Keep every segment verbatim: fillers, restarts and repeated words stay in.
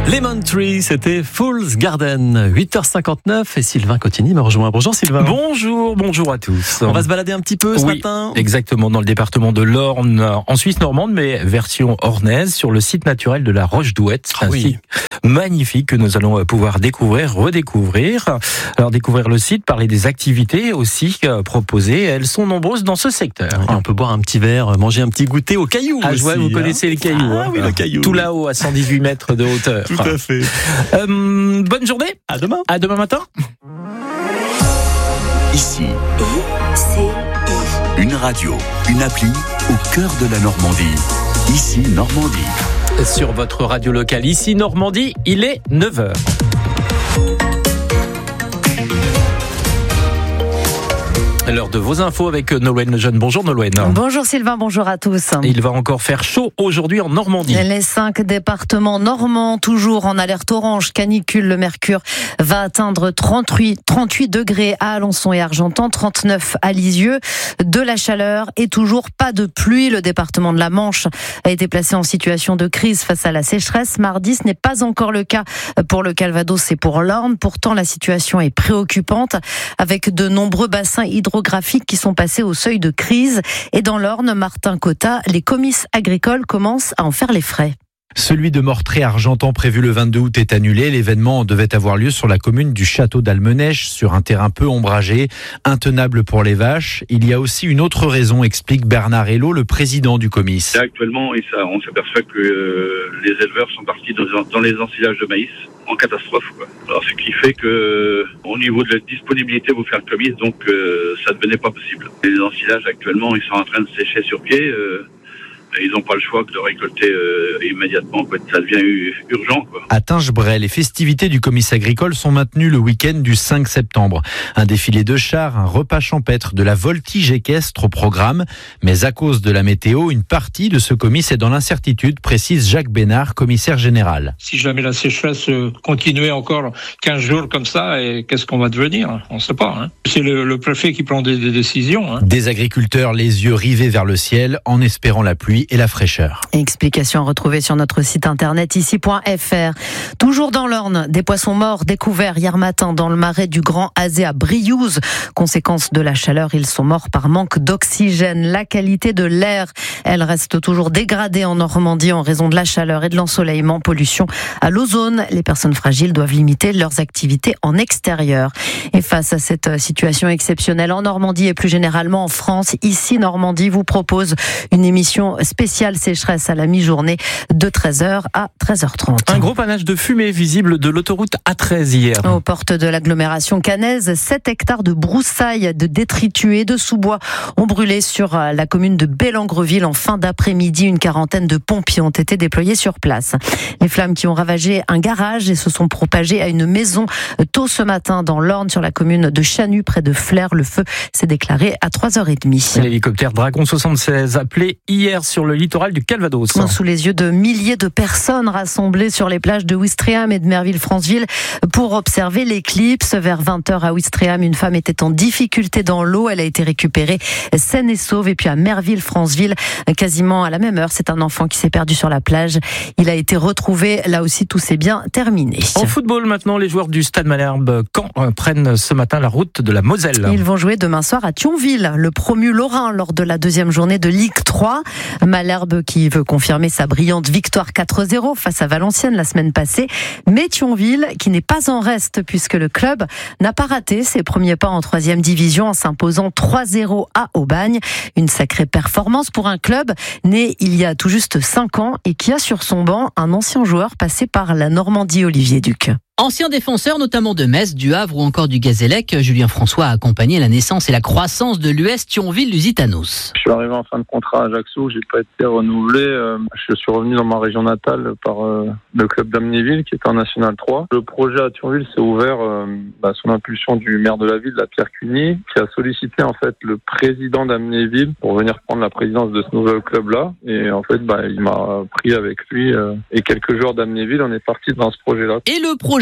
Lemon Tree, c'était Fool's Garden, huit heures cinquante-neuf et Sylvain Cotigny me rejoint. Bonjour Sylvain. Bonjour, bonjour à tous. On va se balader un petit peu ce oui, matin. Exactement, dans le département de l'Orne, en Suisse normande, mais version ornaise, sur le site naturel de la Roche d'Ouette. C'est Ah un oui. site magnifique que nous allons pouvoir découvrir, redécouvrir. Alors découvrir le site, parler des activités aussi proposées. Elles sont nombreuses dans ce secteur. Et on peut boire un petit verre, manger un petit goûter au caillou. Ah, je vois, aussi, vous hein. connaissez les cailloux. Ah hein. oui, le caillou. Tout là-haut, à cent dix-huit mètres de hauteur. Tout à fait. Euh, bonne journée. À demain. À demain matin. Ici, I C I. une radio, une appli au cœur de la Normandie. Ici, Normandie. Sur votre radio locale, ici Normandie, il est neuf heures. L'heure de vos infos avec Nolwenn Lejeune. Bonjour Nolwenn. Bonjour Sylvain, bonjour à tous. Il va encore faire chaud aujourd'hui en Normandie. Les cinq départements normands, toujours en alerte orange, canicule. Le mercure va atteindre trente-huit, trente-huit degrés à Alençon et Argentan, trente-neuf à Lisieux. De la chaleur et toujours pas de pluie. Le département de la Manche a été placé en situation de crise face à la sécheresse. Mardi, ce n'est pas encore le cas pour le Calvados et pour l'Orne. Pourtant, la situation est préoccupante avec de nombreux bassins hydrographiques qui sont passés au seuil de crise. Et dans l'Orne, Martin Cotta, les comices agricoles commencent à en faire les frais. Celui de Mortré-Argentan prévu le vingt-deux août est annulé. L'événement devait avoir lieu sur la commune du Château d'Almenèche, sur un terrain peu ombragé, intenable pour les vaches. Il y a aussi une autre raison, explique Bernard Hello, le président du comice. Actuellement, on s'aperçoit que euh, les éleveurs sont partis dans, dans les ensilages de maïs en catastrophe, quoi. Alors, ce qui fait que, au niveau de la disponibilité pour faire le comice, donc euh, ça ne devenait pas possible. Les ensilages actuellement, ils sont en train de sécher sur pied. Euh, Ils n'ont pas le choix que de récolter euh, immédiatement, quoi. Ça devient urgent, quoi. À Tingebray, les festivités du comice agricole sont maintenues le week-end du cinq septembre. Un défilé de chars, un repas champêtre, de la voltige équestre au programme. Mais à cause de la météo, une partie de ce comice est dans l'incertitude, précise Jacques Bénard, commissaire général. Si jamais la sécheresse continuait encore quinze jours comme ça, et qu'est-ce qu'on va devenir ? On ne sait pas. Hein. C'est le, le préfet qui prend des, des décisions. Hein. Des agriculteurs les yeux rivés vers le ciel en espérant la pluie et la fraîcheur. Explication retrouvée sur notre site internet ici point f r. Toujours dans l'Orne, des poissons morts découverts hier matin dans le marais du Grand Azé à Briouze. Conséquence de la chaleur, ils sont morts par manque d'oxygène. La qualité de l'air, elle reste toujours dégradée en Normandie en raison de la chaleur et de l'ensoleillement, pollution à l'ozone. Les personnes fragiles doivent limiter leurs activités en extérieur. Et face à cette situation exceptionnelle en Normandie et plus généralement en France, ici Normandie vous propose une émission spéciale sécheresse à la mi-journée de treize heures à treize heures trente. Un gros panache de fumée visible de l'autoroute A treize hier. Aux portes de l'agglomération caennaise, sept hectares de broussailles, de détritus et de sous-bois ont brûlé sur la commune de Bellangreville en fin d'après-midi. Une quarantaine de pompiers ont été déployés sur place. Les flammes qui ont ravagé un garage et se sont propagées à une maison tôt ce matin dans l'Orne, sur la commune de Chanu, près de Flers. Le feu s'est déclaré à trois heures trente. L'hélicoptère Dragon soixante-seize appelé hier sur le littoral du Calvados. Sous les yeux de milliers de personnes rassemblées sur les plages de Ouistreham et de Merville-Franceville pour observer l'éclipse. Vers vingt heures à Ouistreham, une femme était en difficulté dans l'eau. Elle a été récupérée saine et sauve. Et puis à Merville-Franceville, quasiment à la même heure, c'est un enfant qui s'est perdu sur la plage. Il a été retrouvé. Là aussi, tout s'est bien terminé. En football maintenant, les joueurs du Stade Malherbe Caen prennent ce matin la route de la Moselle. Ils vont jouer demain soir à Thionville, le promu lorrain, lors de la deuxième journée de Ligue trois. Malherbe qui veut confirmer sa brillante victoire quatre zéro face à Valenciennes la semaine passée. Mais Thionville qui n'est pas en reste puisque le club n'a pas raté ses premiers pas en troisième division en s'imposant trois zéro à Aubagne. Une sacrée performance pour un club né il y a tout juste cinq ans et qui a sur son banc un ancien joueur passé par la Normandie, Olivier Duc. Ancien défenseur notamment de Metz, du Havre ou encore du Gazélec, Julien François a accompagné la naissance et la croissance de l'U S Thionville-Lusitanos. Je suis arrivé en fin de contrat à Ajaccio, j'ai pas été renouvelé. Euh, je suis revenu dans ma région natale par euh, le club d'Amnéville qui est en National trois. Le projet à Thionville s'est ouvert euh, bah, sous l'impulsion du maire de la ville, la Pierre Cuny, qui a sollicité en fait le président d'Amnéville pour venir prendre la présidence de ce nouvel club-là. Et en fait, bah, il m'a pris avec lui euh, et quelques joueurs d'Amnéville. On est parti dans ce projet-là. Et le projet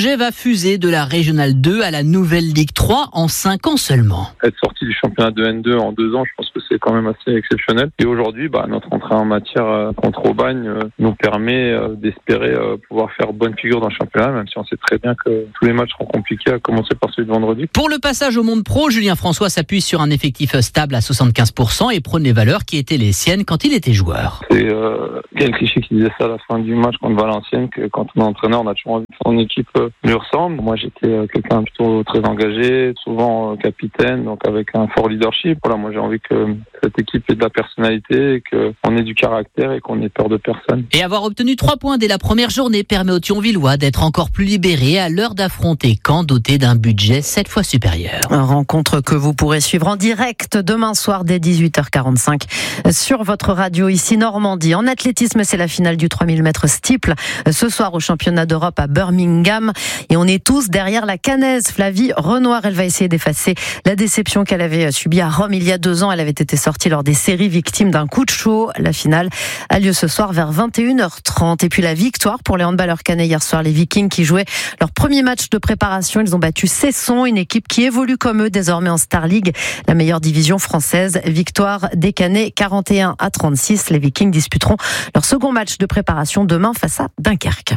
projet va fuser de la Régionale deux à la nouvelle Ligue trois en cinq ans seulement. Être sorti du championnat de N deux en deux ans, je pense que c'est quand même assez exceptionnel. Et aujourd'hui, bah, notre entrée en matière euh, contre Aubagne euh, nous permet euh, d'espérer euh, pouvoir faire bonne figure dans le championnat, même si on sait très bien que tous les matchs seront compliqués, à commencer par celui de vendredi. Pour le passage au monde pro, Julien François s'appuie sur un effectif stable à soixante-quinze pour cent et prône les valeurs qui étaient les siennes quand il était joueur. C'est euh, Gaël Clichy qui disait ça à la fin du match contre Valenciennes, que quand on est entraîneur, on a toujours envie que son équipe euh, lui ressemble. Moi, j'étais euh, quelqu'un plutôt très engagé, souvent euh, capitaine, donc avec un fort leadership. Voilà, moi, j'ai envie que cette équipe ait de la personnalité, qu'on ait du caractère et qu'on ait peur de personne. Et avoir obtenu trois points dès la première journée permet aux Thionvillois d'être encore plus libérés à l'heure d'affronter Caen, doté d'un budget sept fois supérieur. Une rencontre que vous pourrez suivre en direct demain soir dès dix-huit heures quarante-cinq sur votre radio ici Normandie. En athlétisme, c'est la finale du trois mille mètres steeple ce soir au championnat d'Europe à Birmingham. Et on est tous derrière la Canaise. Flavie Renoir, elle va essayer d'effacer la déception qu'elle avait subie à Rome il y a deux ans. Elle avait été sortie lors des séries victime d'un coup de chaud. La finale a lieu ce soir vers vingt et une heures trente. Et puis la victoire pour les handballeurs canets hier soir, les Vikings qui jouaient leur premier match de préparation. Ils ont battu Cesson, une équipe qui évolue comme eux désormais en Star League, la meilleure division française. Victoire des Canets quarante et un à trente-six. Les Vikings disputeront leur second match de préparation demain face à Dunkerque.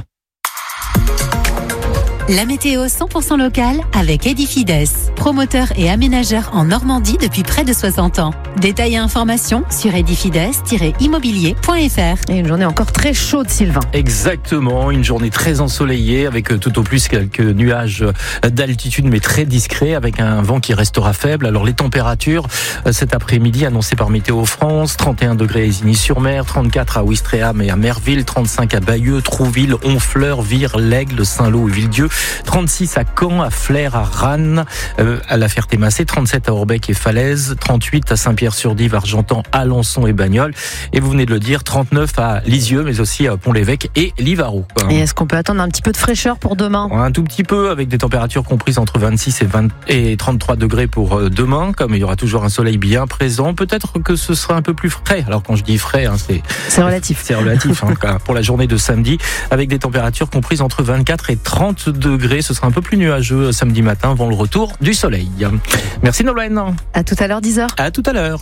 La météo cent pour cent locale avec Edifides, promoteur et aménageur en Normandie depuis près de soixante ans. Détails et informations sur edifides tiret immobilier point f r. Et une journée encore très chaude, Sylvain. Exactement, une journée très ensoleillée avec tout au plus quelques nuages d'altitude mais très discrets, avec un vent qui restera faible. Alors les températures cet après-midi annoncées par Météo France: trente et un degrés à Isigny-sur-Mer, trente-quatre à Ouistreham et à Merville, trente-cinq à Bayeux, Trouville, Honfleur, Vire, l'Aigle, Saint-Lô et Villedieu, trente-six à Caen, à Flers, à Rannes, euh, à la Ferté-Massé, trente-sept à Orbec et Falaise, trente-huit à Saint-Pierre-sur-Dive, Argentan, Alençon et Bagnols. Et vous venez de le dire, trente-neuf à Lisieux, mais aussi à Pont-l'Évêque et Livarot. Et est-ce qu'on peut attendre un petit peu de fraîcheur pour demain ? Un tout petit peu, avec des températures comprises entre vingt-six et, vingt et trente-trois degrés pour demain. Comme il y aura toujours un soleil bien présent, peut-être que ce sera un peu plus frais. Alors quand je dis frais, hein, c'est... C'est relatif. C'est relatif hein, pour la journée de samedi, avec des températures comprises entre vingt-quatre et trente degrés. Ce sera un peu plus nuageux samedi matin avant le retour du soleil. Merci Nolwenn. À tout à l'heure, dix heures. À tout à l'heure.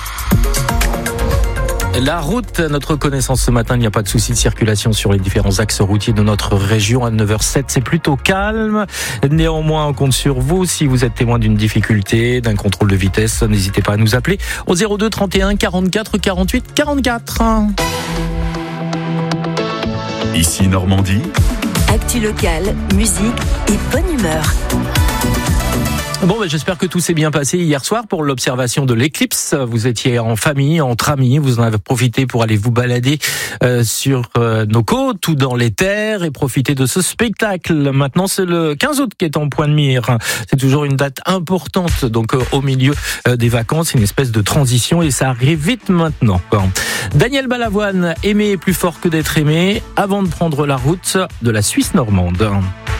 La route, à notre connaissance ce matin, il n'y a pas de souci de circulation sur les différents axes routiers de notre région. À neuf heures zéro sept, c'est plutôt calme. Néanmoins, on compte sur vous. Si vous êtes témoin d'une difficulté, d'un contrôle de vitesse, n'hésitez pas à nous appeler au zéro deux trente et un quarante-quatre quarante-huit quarante-quatre. Ici Normandie. Actu locale, musique et bonne humeur. Bon, ben, j'espère que tout s'est bien passé hier soir pour l'observation de l'éclipse. Vous étiez en famille, entre amis, vous en avez profité pour aller vous balader euh, sur euh, nos côtes ou dans les terres et profiter de ce spectacle. Maintenant, c'est le quinze août qui est en point de mire. C'est toujours une date importante, donc euh, au milieu euh, des vacances, une espèce de transition et ça arrive vite maintenant. Daniel Balavoine, aimer est plus fort que d'être aimé, avant de prendre la route de la Suisse normande.